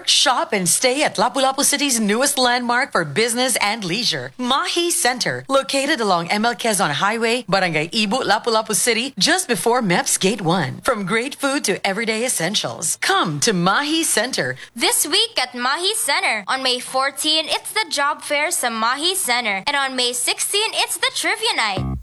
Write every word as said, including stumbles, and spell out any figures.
Work, shop, and stay at Lapu-Lapu City's newest landmark for business and leisure, Mahi Center, located along M L Quezon Highway, Barangay Ibu, Lapu-Lapu City, just before M E P S Gate one. From great food to everyday essentials, come to Mahi Center. This week at Mahi Center. On May fourteenth, it's the job fair sa Mahi Center. And on May sixteenth, it's the trivia night.